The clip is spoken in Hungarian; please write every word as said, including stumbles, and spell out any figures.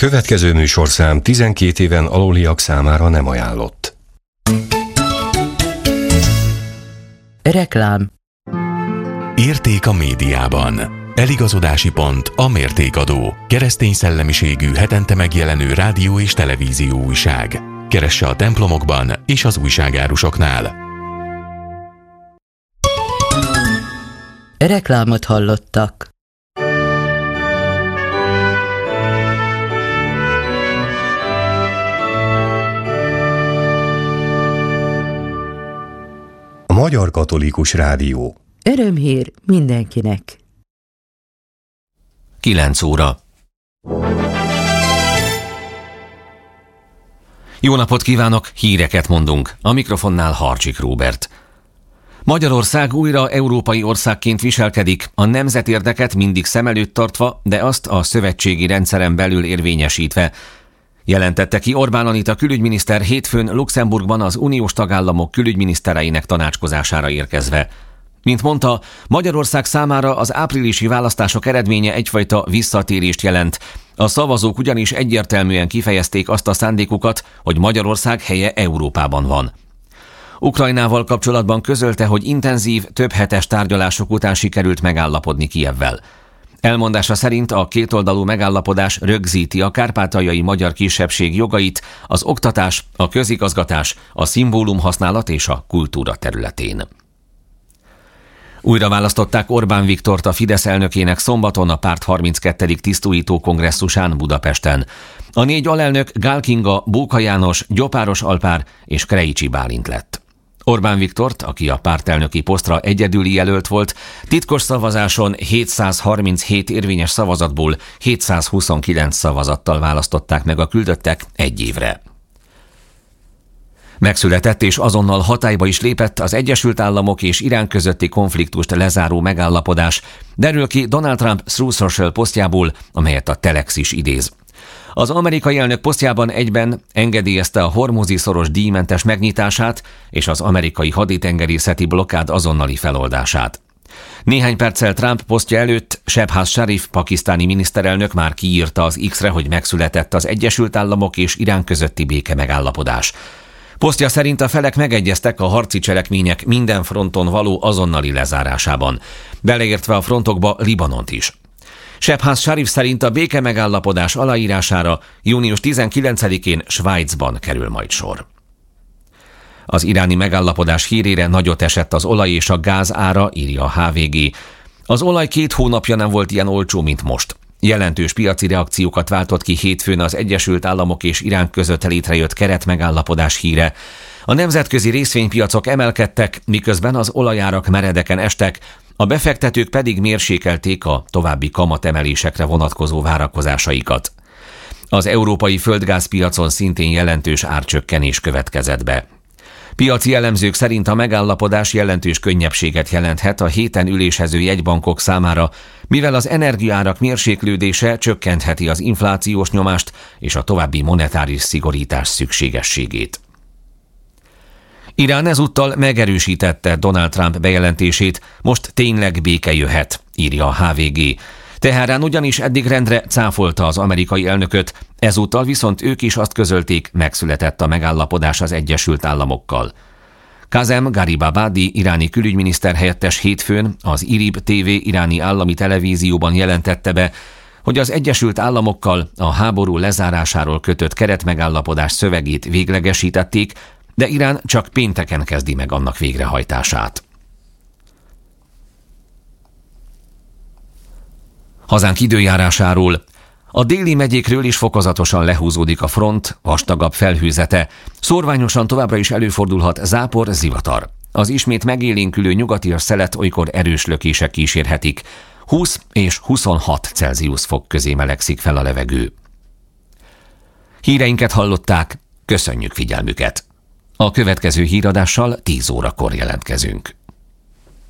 következő műsorszám tizenkét éven aluliak számára nem ajánlott. Reklám. Érték a médiában. Eligazodási pont a Mértékadó. Keresztény szellemiségű hetente megjelenő rádió és televízió újság. Keresse a templomokban és az újságárusoknál. Reklámot hallottak. A Magyar Katolikus Rádió. Örömhír mindenkinek. kilenc óra. Jó napot kívánok, híreket mondunk. A mikrofonnál Harcsik Róbert. Magyarország újra európai országként viselkedik, a nemzetérdeket mindig szem előtt tartva, de azt a szövetségi rendszeren belül érvényesítve. Jelentette ki Orbán Anita külügyminiszter hétfőn Luxemburgban az uniós tagállamok külügyminisztereinek tanácskozására érkezve. Mint mondta, Magyarország számára az áprilisi választások eredménye egyfajta visszatérést jelent. A szavazók ugyanis egyértelműen kifejezték azt a szándékukat, hogy Magyarország helye Európában van. Ukrajnával kapcsolatban közölte, hogy intenzív, több hetes tárgyalások után sikerült megállapodni Kijevvel. Elmondása szerint a kétoldalú megállapodás rögzíti a kárpátaljai magyar kisebbség jogait az oktatás, a közigazgatás, a szimbólumhasználat és a kultúra területén. Újra választották Orbán Viktort a Fidesz elnökének szombaton a párt harminckettedik tisztújító kongresszusán Budapesten. A négy alelnök Gál Kinga, Bóka János, Gyopáros Alpár és Krejcsi Bálint lett. Orbán Viktort, aki a pártelnöki posztra egyedüli jelölt volt, titkos szavazáson hétszázharminchét érvényes szavazatból hétszázhuszonkilenc szavazattal választották meg a küldöttek egy évre. Megszületett és azonnal hatályba is lépett az Egyesült Államok és Irán közötti konfliktust lezáró megállapodás, derül ki Donald Trump Truth Social posztjából, amelyet a Telex is idéz. Az amerikai elnök posztjában egyben engedélyezte a Hormuzi-szoros díjmentes megnyitását és az amerikai haditengerészeti blokkád azonnali feloldását. Néhány perccel Trump posztja előtt Shehbaz Sharif pakisztáni miniszterelnök már kiírta az X-re, hogy megszületett az Egyesült Államok és Irán közötti béke megállapodás. Posztja szerint a felek megegyeztek a harci cselekmények minden fronton való azonnali lezárásában, beleértve a frontokba Libanont is. Shehbaz Sharif szerint a béke megállapodás aláírására június tizenkilencedikén Svájcban kerül majd sor. Az iráni megállapodás hírére nagyot esett az olaj és a gáz ára, írja a há vé gé. Az olaj két hónapja nem volt ilyen olcsó, mint most. Jelentős piaci reakciókat váltott ki hétfőn az Egyesült Államok és Irán között létrejött keretmegállapodás híre. A nemzetközi részvénypiacok emelkedtek, miközben az olajárak meredeken estek, a befektetők pedig mérsékelték a további kamatemelésekre vonatkozó várakozásaikat. Az európai földgázpiacon szintén jelentős árcsökkenés következett be. Piaci elemzők szerint a megállapodás jelentős könnyebbséget jelenthet a héten ülésező jegybankok számára, mivel az energiaárak mérséklődése csökkentheti az inflációs nyomást és a további monetáris szigorítás szükségességét. Irán ezúttal megerősítette Donald Trump bejelentését, most tényleg béke jöhet, írja a há vé gé. Teherán ugyanis eddig rendre cáfolta az amerikai elnököt, ezúttal viszont ők is azt közölték, megszületett a megállapodás az Egyesült Államokkal. Kazem Garibabadi iráni külügyminiszter helyettes hétfőn az Irib té vé iráni állami televízióban jelentette be, hogy az Egyesült Államokkal a háború lezárásáról kötött keretmegállapodás szövegét véglegesítették, de Irán csak pénteken kezdi meg annak végrehajtását. Hazánk időjárásáról. A déli megyékről is fokozatosan lehúzódik a front, vastagabb felhőzete. Szórványosan továbbra is előfordulhat zápor, zivatar. Az ismét megélénkülő nyugati szelet olykor erős lökések kísérhetik. húsz és huszonhat Celsius fok közé melegszik fel a levegő. Híreinket hallották, köszönjük figyelmüket! A következő híradással tíz órakor jelentkezünk.